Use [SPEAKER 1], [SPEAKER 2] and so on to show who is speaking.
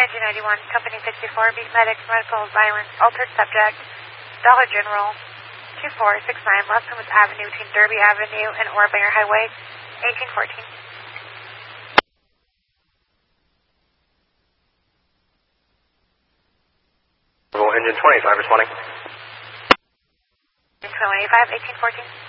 [SPEAKER 1] 1991, Company 64, Beat Medics, Medical, Violence, Altered Subject, Dollar General, 2469 West Plymouth Avenue between Derby Avenue and Orbanger Highway, 1814.
[SPEAKER 2] Engine 25 responding.
[SPEAKER 1] Engine 25, 1814.